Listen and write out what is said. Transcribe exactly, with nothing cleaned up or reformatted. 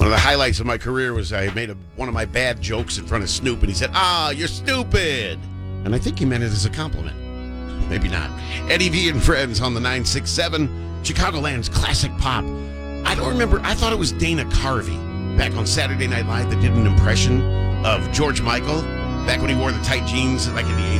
One of the highlights of my career was I made a, one of my bad jokes in front of Snoop, and he said, "Ah, you're stupid." And I think he meant it as a compliment. Maybe not. Eddie V and Friends on the nine six seven, Chicagoland's classic pop. I don't remember. I thought it was Dana Carvey back on Saturday Night Live that did an impression of George Michael back when he wore the tight jeans like in the eighties.